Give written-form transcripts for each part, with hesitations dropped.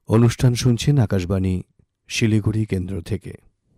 অনুষ্ঠান শুনছেন আকাশবাণী শিলিগুড়ি কেন্দ্র থেকে।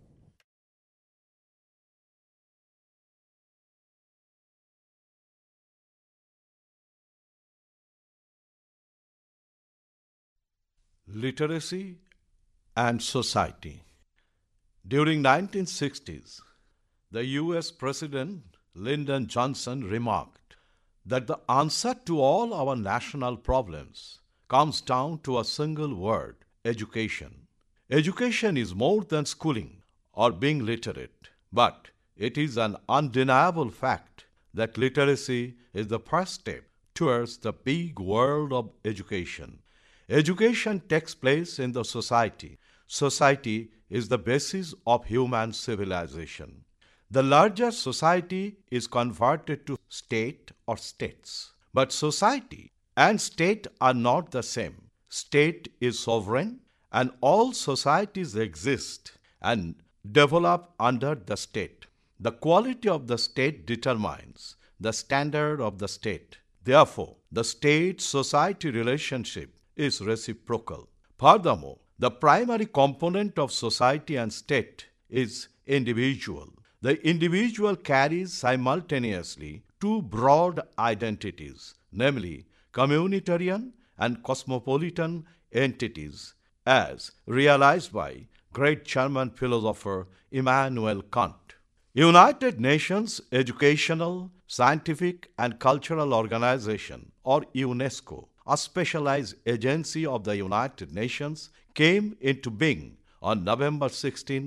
Literacy and society. During 1960s, the US President Lyndon Johnson remarked that the answer to all our national problems comes down to a single word: education. Education is more than schooling or being literate, but it is an undeniable fact that literacy is the first step towards the big world of education. Education takes place in the society. Society is the basis of human civilization. The larger society is converted to state or states. But society and state are not the same. State is sovereign, and all societies exist and develop under the state. The quality of the state determines the standard of the state. Therefore, the state-society relationship is reciprocal. Furthermore, the primary component of society and state is individual. The individual carries simultaneously two broad identities, namely communitarian and cosmopolitan entities, as realized by great German philosopher Immanuel Kant. United Nations Educational, Scientific and Cultural Organization, or UNESCO, a specialized agency of the United Nations, came into being on November 16,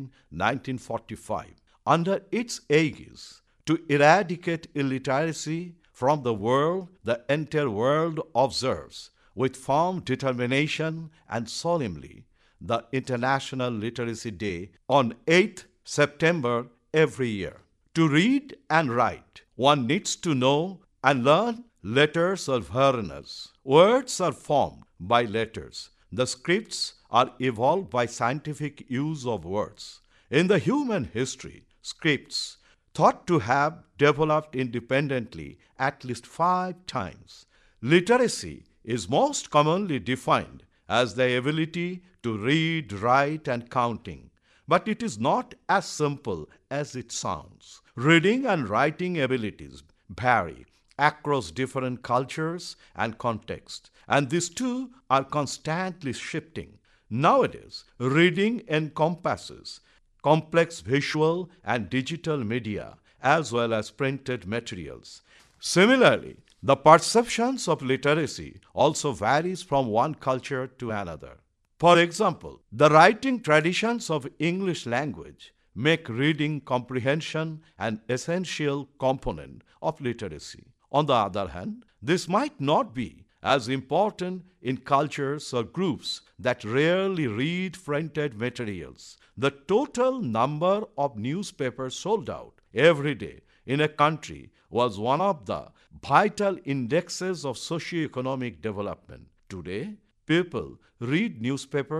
1945. Under its aegis, to eradicate illiteracy from the world, the entire world observes with firm determination and solemnly the International Literacy Day on 8th September every year. To read and write, one needs to know and learn letters or varnas. Words are formed by letters. The scripts are evolved by scientific use of words. In the human history, scripts thought to have developed independently at least 5 times. Literacy is most commonly defined as the ability to read, write, and counting. But it is not as simple as it sounds. Reading and writing abilities vary across different cultures and contexts, and these two are constantly shifting. Nowadays, reading encompasses complex visual and digital media as well as printed materials. Similarly, the perceptions of literacy also varies from one culture to another. For example, the writing traditions of English language make reading comprehension an essential component of literacy. On the other hand, this might not be as important in cultures or groups that rarely read printed materials. The total number of newspapers sold out every day in a country was one of the vital indexes of socio-economic development. Today, people read newspapers